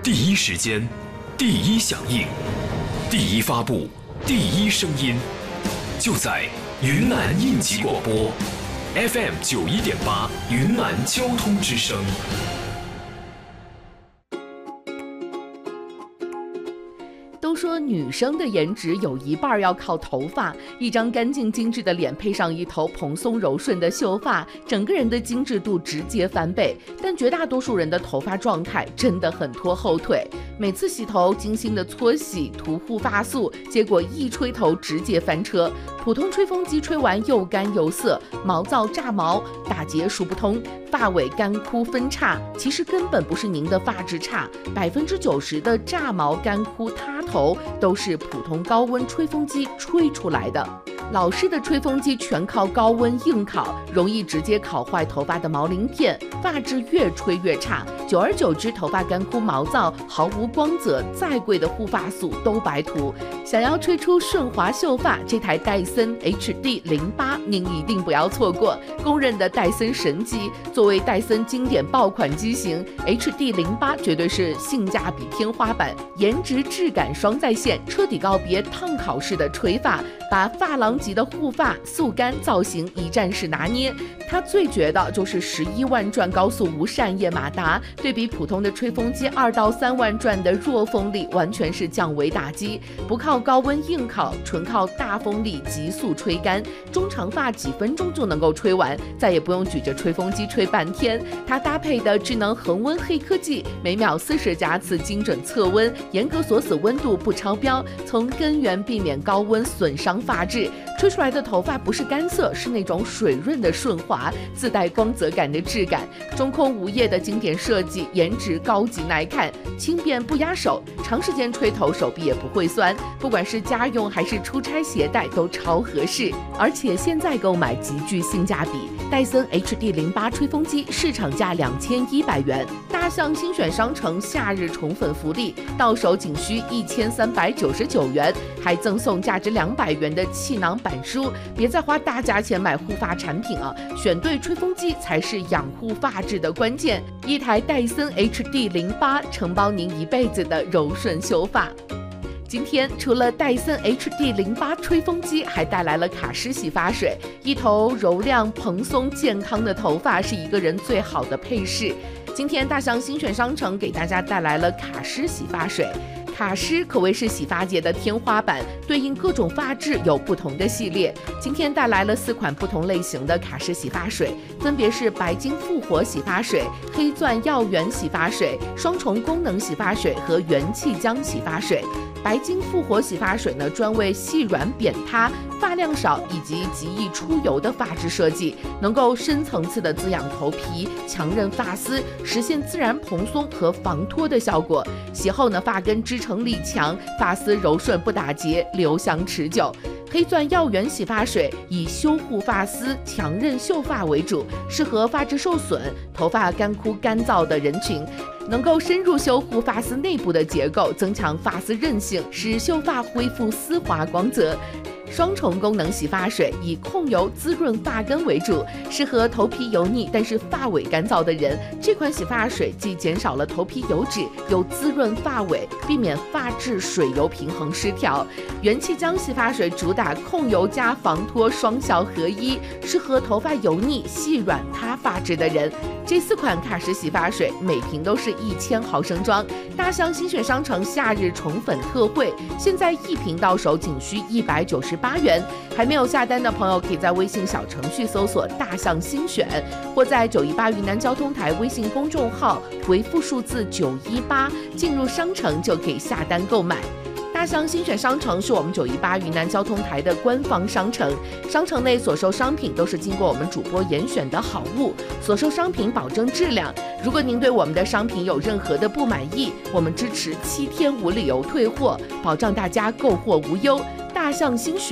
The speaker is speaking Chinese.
第一时间，第一响应，第一发布，第一声音，就在云南应急广播 FM 91.8云南交通之声。 都说女生的颜值有一半要靠头发，一张干净精致的脸配上一头蓬松柔顺的秀发，整个人的精致度直接翻倍。但绝大多数人的头发状态真的很拖后腿，每次洗头精心的搓洗涂护发素，结果一吹头直接翻车。普通吹风机吹完又干又涩，毛躁炸毛，打结梳不通，发尾干枯分叉。其实根本不是您的发质差，90%的炸毛干枯塌头都是普通高温吹风机吹出来的。老式的吹风机全靠高温硬烤，容易直接烤坏头发的毛鳞片，发质越吹越差，久而久之头发干枯毛躁，毫无光泽，再贵的护发素都白涂。想要吹出顺滑秀发，这台戴森 HD08 您一定不要错过，公认的戴森神机。作为戴森经典爆款机型， HD08 绝对是性价比天花板，颜值质感双在线，彻底告别烫烤式的吹发，把发廊级的护发速干造型一站式拿捏。它最绝的就是11万转高速无扇叶马达，对比普通的吹风机2到3万转的弱风力，完全是降维打击。不靠高温硬烤，纯靠大风力急速吹干，中长发几分钟就能够吹完，再也不用举着吹风机吹半天。它搭配的智能恒温黑科技，每秒40加次精准测温，严格锁死温度不超标，从根源避免高温损伤发质。吹出来的头发不是干涩，是那种水润的顺滑，自带光泽感的质感。中空无叶的经典设计，颜值高级耐看，轻便不压手，长时间吹头手臂也不会酸，不管是家用还是出差携带都超合适。而且现在购买极具性价比，戴森 HD08 吹风机市场价2100元，大象新选商城夏日宠粉福利，到手仅需1399元，还赠送价值200元的气囊板书。别再花大价钱买护发产品啊，选对吹风机才是养护发质的关键。一台戴森 HD08 承包您一辈子的柔顺秀发。今天除了戴森 HD08 吹风机，还带来了卡诗洗发水。一头柔亮蓬松健康的头发是一个人最好的配饰。今天大象新选商城给大家带来了卡诗洗发水。卡诗可谓是洗发界的天花板，对应各种发质有不同的系列。今天带来了4款不同类型的卡诗洗发水，分别是白金复活洗发水、黑钻耀源洗发水、双重功能洗发水和元气浆洗发水。白金复活洗发水呢，专为细软扁塌、发量少以及极易出油的发质设计，能够深层次的滋养头皮，强韧发丝，实现自然蓬松和防脱的效果。洗后呢，发根支撑力强，发丝柔顺不打结，留香持久。黑钻耀源洗发水以修护发丝、强韧秀发为主，适合发质受损、头发干枯干燥的人群，能够深入修护发丝内部的结构，增强发丝韧性，使秀发恢复丝滑光泽。双重功能洗发水以控油滋润发根为主，适合头皮油腻但是发尾干燥的人。这款洗发水既减少了头皮油脂，又滋润发尾，避免发质水油平衡失调。元气浆洗发水主打控油加防脱双效合一，适合头发油腻、细软塌发质的人。这4款卡诗洗发水每瓶都是1000毫升装，大象新选商城夏日宠粉特惠，现在1瓶到手仅需198元。还没有下单的朋友，可以在微信小程序搜索大象新选，或在918云南交通台微信公众号回复数字918，进入商城就可以下单购买。大象新选商城是我们918云南交通台的官方商城，商城内所售商品都是经过我们主播严选的好物，所售商品保证质量。如果您对我们的商品有任何的不满意，我们支持7天无理由退货，保障大家购货无忧。大象新选